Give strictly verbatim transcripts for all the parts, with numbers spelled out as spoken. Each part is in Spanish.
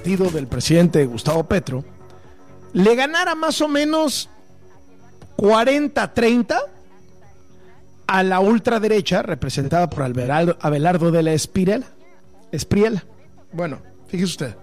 partido del presidente Gustavo Petro le ganara más o menos cuarenta a treinta a la ultraderecha representada por Abelardo, Abelardo de la Espriella. Espriella. Bueno, fíjese usted.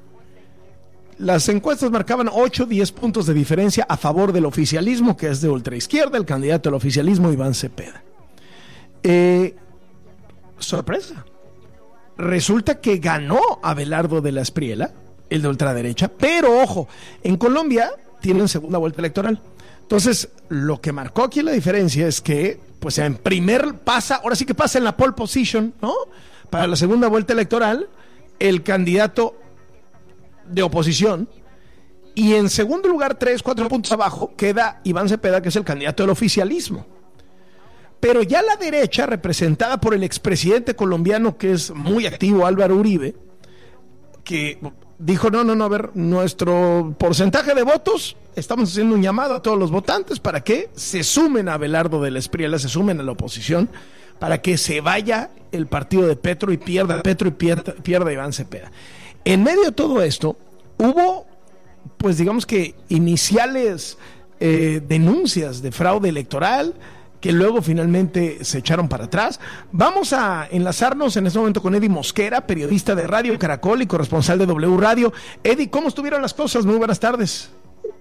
Las encuestas marcaban ocho a diez puntos de diferencia a favor del oficialismo, que es de ultraizquierda, el candidato al oficialismo, Iván Cepeda. Eh, sorpresa. Resulta que ganó Abelardo de la Espriella, el de ultraderecha, pero ojo, en Colombia tienen segunda vuelta electoral. Entonces, lo que marcó aquí la diferencia es que, pues en primer pasa, ahora sí que pasa en la pole position, ¿no? Para la segunda vuelta electoral, el candidato de oposición, y en segundo lugar, tres, cuatro puntos abajo, queda Iván Cepeda, que es el candidato del oficialismo. Pero ya la derecha, representada por el expresidente colombiano, que es muy activo, Álvaro Uribe, que dijo, no, no, no, a ver, nuestro porcentaje de votos, estamos haciendo un llamado a todos los votantes para que se sumen a Abelardo de la Espriella, se sumen a la oposición, para que se vaya el partido de Petro y pierda Petro y pierda, pierda Iván Cepeda. En medio de todo esto, hubo, pues digamos que iniciales eh, denuncias de fraude electoral, que luego finalmente se echaron para atrás. Vamos a enlazarnos en este momento con Eddie Mosquera, periodista de Radio Caracol y corresponsal de W Radio. Eddie, ¿cómo estuvieron las cosas? Muy buenas tardes.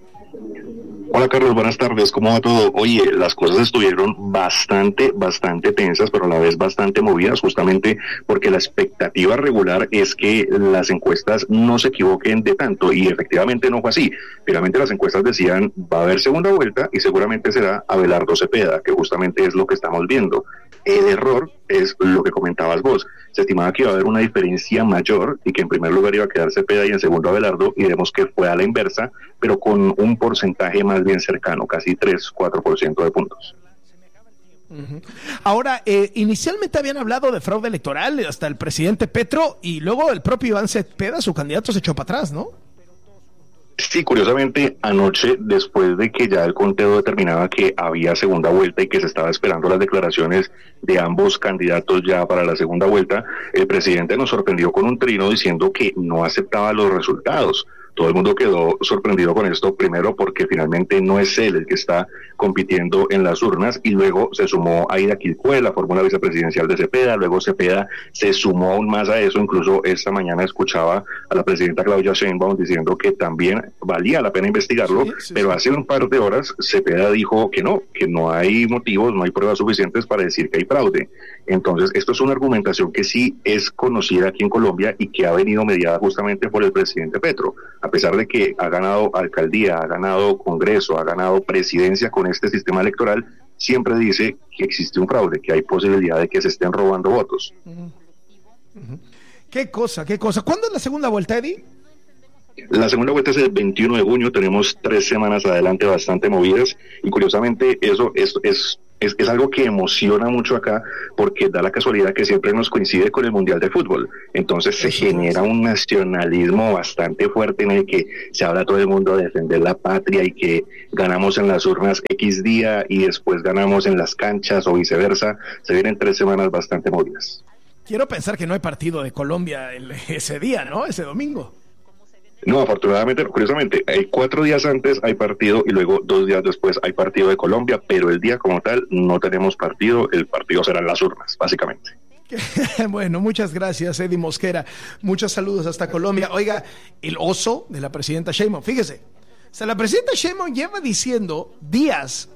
Hola Carlos, buenas tardes, ¿cómo va todo? Oye, las cosas estuvieron bastante, bastante tensas, pero a la vez bastante movidas, justamente porque la expectativa regular es que las encuestas no se equivoquen de tanto, y efectivamente no fue así. Finalmente las encuestas decían, va a haber segunda vuelta y seguramente será Abelardo Cepeda, que justamente es lo que estamos viendo. El error es lo que comentabas vos. Se estimaba que iba a haber una diferencia mayor y que en primer lugar iba a quedar Cepeda y en segundo Abelardo, y vemos que fue a la inversa, pero con un porcentaje más bien cercano, casi tres, cuatro por ciento de puntos. Uh-huh. Ahora, eh, inicialmente habían hablado de fraude electoral hasta el presidente Petro, y luego el propio Iván Cepeda, su candidato, se echó para atrás, ¿no? Sí, curiosamente, anoche, después de que ya el conteo determinaba que había segunda vuelta y que se estaba esperando las declaraciones de ambos candidatos ya para la segunda vuelta, el presidente nos sorprendió con un trino diciendo que no aceptaba los resultados. Todo el mundo quedó sorprendido con esto, primero porque finalmente no es él el que está compitiendo en las urnas, y luego se sumó Aida Quilpué, la fórmula vicepresidencial de Cepeda, luego Cepeda se sumó aún más a eso. Incluso esta mañana escuchaba a la presidenta Claudia Sheinbaum diciendo que también valía la pena investigarlo, sí, sí, pero sí. Hace un par de horas Cepeda dijo que no, que no hay motivos, no hay pruebas suficientes para decir que hay fraude. Entonces, esto es una argumentación que sí es conocida aquí en Colombia y que ha venido mediada justamente por el presidente Petro. A pesar de que ha ganado alcaldía, ha ganado congreso, ha ganado presidencia con este sistema electoral, siempre dice que existe un fraude, que hay posibilidad de que se estén robando votos. Uh-huh. Uh-huh. ¿Qué cosa, qué cosa? ¿Cuándo es la segunda vuelta, Eddie? La segunda vuelta es el veintiuno de junio, tenemos tres semanas adelante bastante movidas, y curiosamente eso es, es, es, es algo que emociona mucho acá, porque da la casualidad que siempre nos coincide con el Mundial de Fútbol. Entonces se genera un nacionalismo bastante fuerte en el que se habla todo el mundo de defender la patria y que ganamos en las urnas X día y después ganamos en las canchas o viceversa. Se vienen tres semanas bastante movidas. Quiero pensar que no hay partido de Colombia el, ese día, ¿no? Ese domingo. No, afortunadamente, curiosamente, hay cuatro días antes hay partido y luego dos días después hay partido de Colombia, pero el día como tal no tenemos partido, el partido será en las urnas, básicamente. Bueno, muchas gracias, Eddie Mosquera. Muchos saludos hasta Colombia. Oiga, el oso de la presidenta Sheinbaum, fíjese, o sea, la presidenta Sheinbaum lleva diciendo días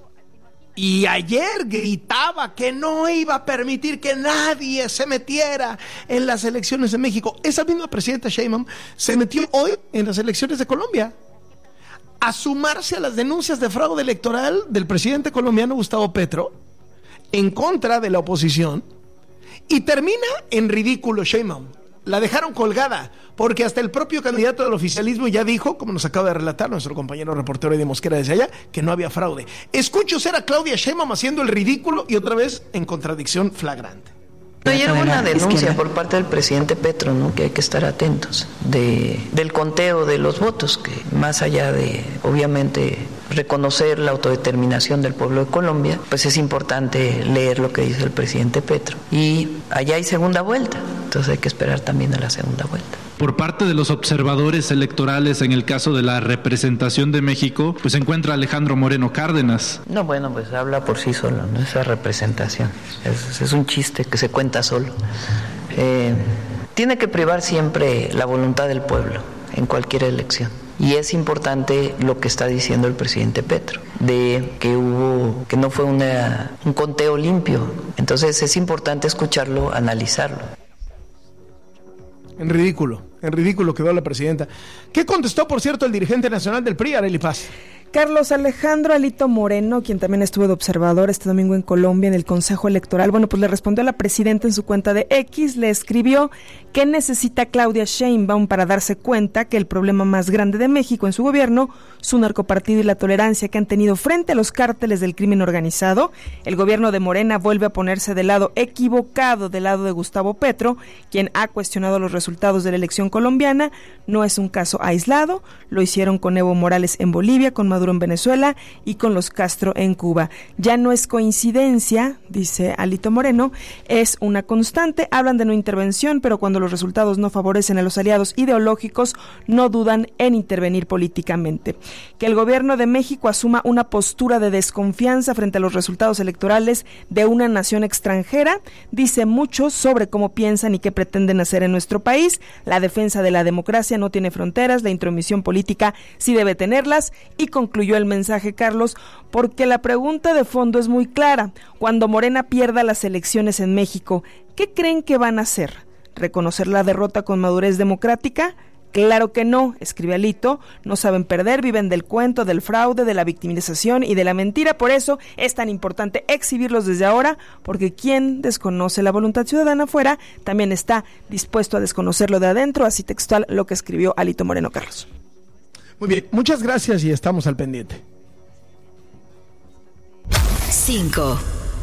y ayer gritaba que no iba a permitir que nadie se metiera en las elecciones de México. Esa misma presidenta Sheinbaum se metió hoy en las elecciones de Colombia a sumarse a las denuncias de fraude electoral del presidente colombiano Gustavo Petro en contra de la oposición, y termina en ridículo Sheinbaum. La dejaron colgada, porque hasta el propio candidato del oficialismo ya dijo, como nos acaba de relatar nuestro compañero reportero de Mosquera desde allá, que no había fraude. Escucho ser a Claudia Sheinbaum haciendo el ridículo y otra vez en contradicción flagrante. Ayer hubo una denuncia por parte del presidente Petro, ¿no?, que hay que estar atentos de, del conteo de los votos, que más allá de, obviamente, reconocer la autodeterminación del pueblo de Colombia, pues es importante leer lo que dice el presidente Petro. Y allá hay segunda vuelta, entonces hay que esperar también a la segunda vuelta. Por parte de los observadores electorales, en el caso de la representación de México, pues se encuentra Alejandro Moreno Cárdenas. No, bueno, pues habla por sí solo, ¿no? Esa representación. Es, es un chiste que se cuenta solo. Eh, tiene que privar siempre la voluntad del pueblo en cualquier elección. Y es importante lo que está diciendo el presidente Petro, de que hubo, que no fue una, un conteo limpio. Entonces es importante escucharlo, analizarlo. En ridículo, en ridículo quedó la presidenta. ¿Qué contestó, por cierto, el dirigente nacional del P R I, Arely Paz? Carlos Alejandro Alito Moreno, quien también estuvo de observador este domingo en Colombia en el Consejo Electoral, bueno, pues le respondió a la presidenta en su cuenta de X, le escribió que necesita Claudia Sheinbaum para darse cuenta que el problema más grande de México en su gobierno, su narcopartido y la tolerancia que han tenido frente a los cárteles del crimen organizado. El gobierno de Morena vuelve a ponerse del lado equivocado, del lado de Gustavo Petro, quien ha cuestionado los resultados de la elección colombiana. No es un caso aislado, lo hicieron con Evo Morales en Bolivia, con Maduro en Venezuela y con los Castro en Cuba. Ya no es coincidencia, dice Alito Moreno, es una constante. Hablan de no intervención, pero cuando los resultados no favorecen a los aliados ideológicos, no dudan en intervenir políticamente. Que el gobierno de México asuma una postura de desconfianza frente a los resultados electorales de una nación extranjera, dice mucho sobre cómo piensan y qué pretenden hacer en nuestro país. La defensa de la democracia no tiene fronteras, la intromisión política sí debe tenerlas, y concluyó el mensaje, Carlos, porque la pregunta de fondo es muy clara. Cuando Morena pierda las elecciones en México, ¿qué creen que van a hacer? ¿Reconocer la derrota con madurez democrática? Claro que no, escribe Alito, no saben perder, viven del cuento, del fraude, de la victimización y de la mentira. Por eso es tan importante exhibirlos desde ahora, porque quien desconoce la voluntad ciudadana afuera también está dispuesto a desconocerlo de adentro. Así textual lo que escribió Alito Moreno, Carlos. Muy bien, muchas gracias y estamos al pendiente. cinco.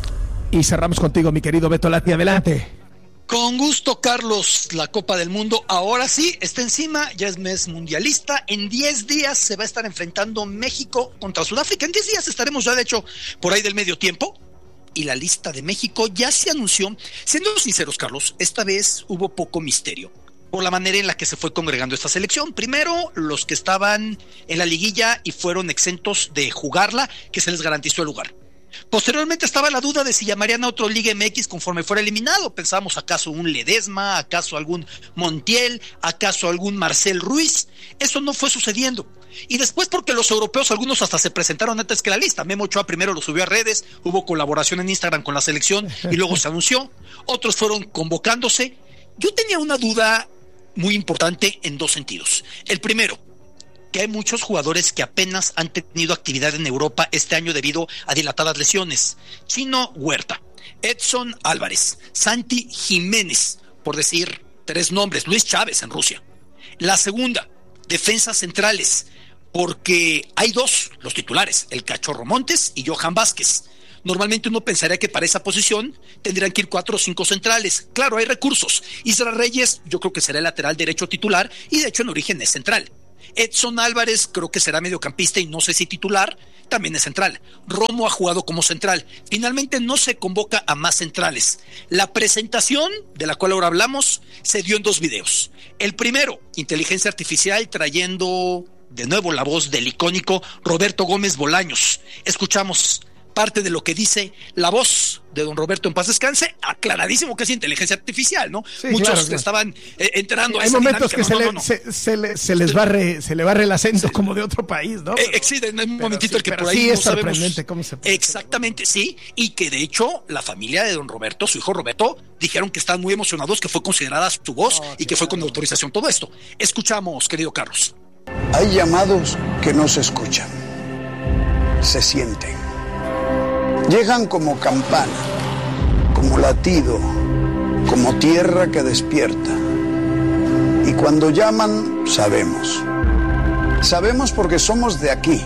Y cerramos contigo, mi querido Beto Lati, adelante. Con gusto, Carlos. La Copa del Mundo ahora sí está encima, ya es mes mundialista. En diez días se va a estar enfrentando México contra Sudáfrica. En diez días estaremos ya, de hecho, por ahí del medio tiempo. Y la lista de México ya se anunció. Siendo sinceros, Carlos, esta vez hubo poco misterio por la manera en la que se fue congregando esta selección. Primero, los que estaban en la liguilla y fueron exentos de jugarla, que se les garantizó el lugar. Posteriormente estaba la duda de si llamarían a otro Liga M X conforme fuera eliminado. Pensábamos, ¿acaso un Ledesma? ¿Acaso algún Montiel? ¿Acaso algún Marcel Ruiz? Eso no fue sucediendo. Y después, porque los europeos, algunos hasta se presentaron antes que la lista. Memo Ochoa primero lo subió a redes, hubo colaboración en Instagram con la selección y luego se anunció. Otros fueron convocándose. Yo tenía una duda muy importante en dos sentidos. El primero, que hay muchos jugadores que apenas han tenido actividad en Europa este año debido a dilatadas lesiones. Chino Huerta, Edson Álvarez, Santi Jiménez, por decir tres nombres, Luis Chávez en Rusia. La segunda, defensas centrales, porque hay dos, los titulares, el Cachorro Montes y Johan Vázquez. Normalmente uno pensaría que para esa posición tendrían que ir cuatro o cinco centrales. Claro, hay recursos. Isra Reyes, yo creo que será el lateral derecho titular y de hecho en origen es central. Edson Álvarez creo que será mediocampista y no sé si titular, también es central. Romo ha jugado como central. Finalmente no se convoca a más centrales. La presentación, de la cual ahora hablamos, se dio en dos videos. El primero, inteligencia artificial trayendo de nuevo la voz del icónico Roberto Gómez Bolaños. Escuchamos parte de lo que dice la voz de don Roberto en paz descanse, aclaradísimo que es inteligencia artificial, ¿no? Sí, Muchos claro, que claro. estaban eh, entrando a Hay esa momentos dinámica. que no, se, no, le, no, no. Se, se, le, se les barre, se le barre el acento como de otro país, ¿no? Eh, existe en un pero momentito sí, el que pero por ahí sí no es sabemos. sorprendente cómo se puede Exactamente, sí, y que de hecho la familia de don Roberto, su hijo Roberto, dijeron que están muy emocionados, que fue considerada su voz oh, y que fue con autorización todo esto. Escuchamos, querido Carlos. Hay llamados que no se escuchan, se sienten. Llegan como campana, como latido, como tierra que despierta. Y cuando llaman, sabemos. Sabemos porque somos de aquí,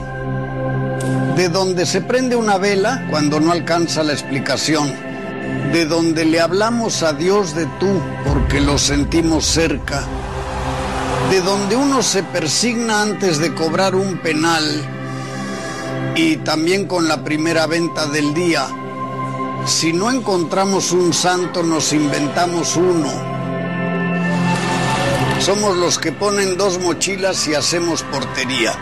de donde se prende una vela cuando no alcanza la explicación, de donde le hablamos a Dios de tú porque lo sentimos cerca, de donde uno se persigna antes de cobrar un penal y también con la primera venta del día. Si no encontramos un santo, nos inventamos uno. Somos los que ponen dos mochilas y hacemos portería.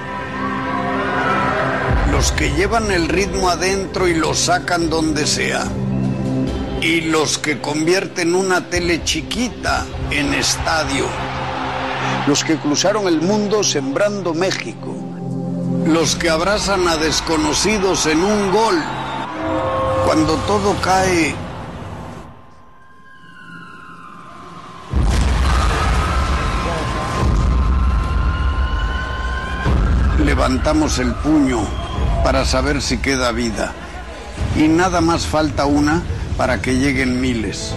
Los que llevan el ritmo adentro y lo sacan donde sea. Y los que convierten una tele chiquita en estadio. Los que cruzaron el mundo sembrando México. Los que abrazan a desconocidos en un gol. Cuando todo cae... Levantamos el puño para saber si queda vida. Y nada más falta una para que lleguen miles.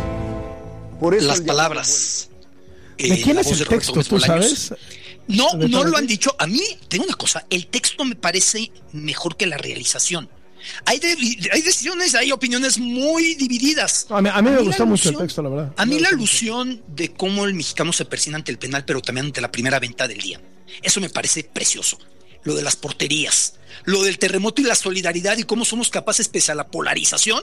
Por eso las palabras. ¿De quién es el texto, tú sabes? No, no lo han dicho. A mí, tengo una cosa, el texto me parece mejor que la realización. Hay, de, hay decisiones, hay opiniones muy divididas. A mí, a mí me gustó mucho el texto, la verdad. A mí la alusión de cómo el mexicano se persina ante el penal, pero también ante la primera venta del día. Eso me parece precioso. Lo de las porterías, lo del terremoto y la solidaridad y cómo somos capaces, pese a la polarización,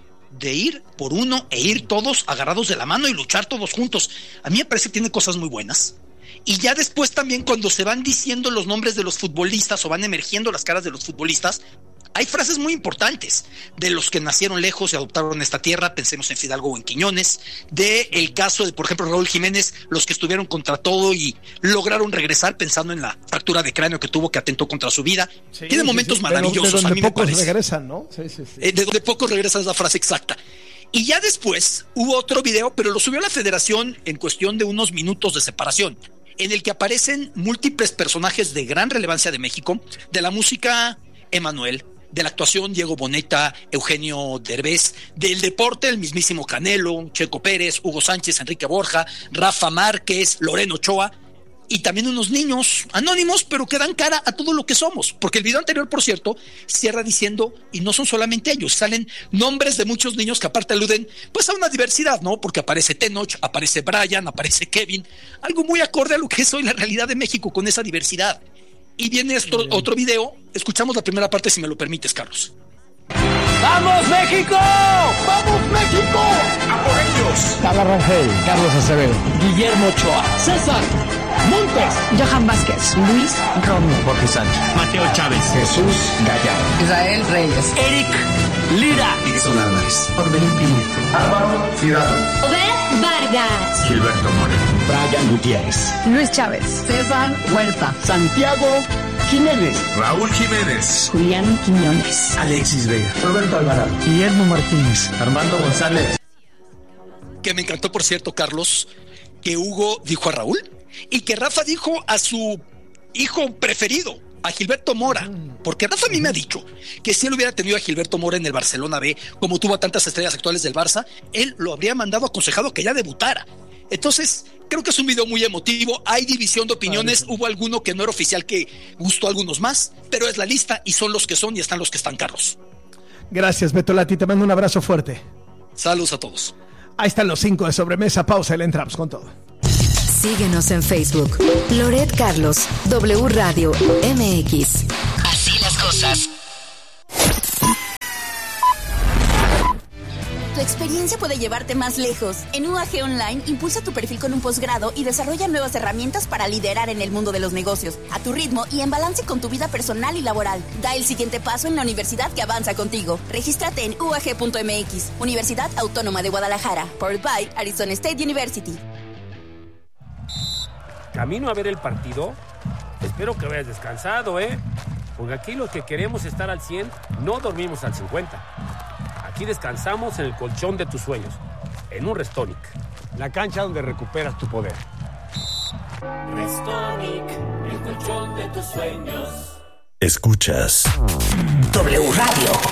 de ir por uno e ir todos agarrados de la mano y luchar todos juntos. A mí me parece que tiene cosas muy buenas. Y ya después también cuando se van diciendo los nombres de los futbolistas o van emergiendo las caras de los futbolistas, hay frases muy importantes de los que nacieron lejos y adoptaron esta tierra. Pensemos en Fidalgo o en Quiñones, de el caso de, por ejemplo, Raúl Jiménez, los que estuvieron contra todo y lograron regresar, pensando en la fractura de cráneo que tuvo, que atentó contra su vida. Sí, Tiene sí, momentos sí, maravillosos. De donde a mí pocos me parece. regresan, ¿no? Sí, sí, sí. Eh, de donde pocos regresan es la frase exacta. Y ya después hubo otro video, pero lo subió la Federación en cuestión de unos minutos de separación, en el que aparecen múltiples personajes de gran relevancia de México, de la música Emanuel, de la actuación Diego Boneta, Eugenio Derbez, del deporte el mismísimo Canelo, Checo Pérez, Hugo Sánchez, Enrique Borja, Rafa Márquez, Loreno Ochoa, y también unos niños anónimos, pero que dan cara a todo lo que somos, porque el video anterior, por cierto, cierra diciendo, y no son solamente ellos, salen nombres de muchos niños que aparte aluden pues a una diversidad, ¿no? Porque aparece Tenoch, aparece Brian, aparece Kevin, algo muy acorde a lo que es hoy la realidad de México con esa diversidad. Y viene esto, otro video. Escuchamos la primera parte, si me lo permites, Carlos. ¡Vamos, México! ¡Vamos, México! ¡A por ellos! Carla Rangel, Carlos Acevedo, Guillermo Ochoa, César Montes, Johan Vázquez, Luis Romo, Jorge Sánchez, Mateo Chávez, Jesús Gallardo, Israel Reyes, Eric Lira, Dixon Álvarez, Orbelín Pineda, Álvaro Fidalgo, Obed Vargas, Gilberto Moreno, Brian Gutiérrez, Luis Chávez, César Huerta, Santiago Jiménez, Raúl Jiménez, Julián Quiñones, Alexis Vega, Roberto Alvarado, Guillermo Martínez, Armando González. Que me encantó, por cierto, Carlos, que Hugo dijo a Raúl y que Rafa dijo a su hijo preferido, a Gilberto Mora, porque Rafa a mí me ha dicho que si él hubiera tenido a Gilberto Mora en el Barcelona B, como tuvo a tantas estrellas actuales del Barça, él lo habría mandado aconsejado que ya debutara. Entonces, creo que es un video muy emotivo, hay división de opiniones, hubo alguno que no era oficial que gustó a algunos más, pero es la lista y son los que son y están los que están, Carlos. Gracias, Beto Lati, te mando un abrazo fuerte. Saludos a todos. Ahí están los cinco de sobremesa, pausa y le entramos con todo. Síguenos en Facebook, Loret Carlos, W Radio M X. Así las cosas. Tu experiencia puede llevarte más lejos. En U A G Online, impulsa tu perfil con un posgrado y desarrolla nuevas herramientas para liderar en el mundo de los negocios, a tu ritmo y en balance con tu vida personal y laboral. Da el siguiente paso en la universidad que avanza contigo. Regístrate en U A G punto M X, Universidad Autónoma de Guadalajara, powered by Arizona State University. Camino a ver el partido. Espero que vayas descansado, ¿eh? Porque aquí los que queremos estar al cien, no dormimos al cincuenta. Aquí descansamos en el colchón de tus sueños, en un Restonic, la cancha donde recuperas tu poder. Restonic, el colchón de tus sueños. Escuchas W Radio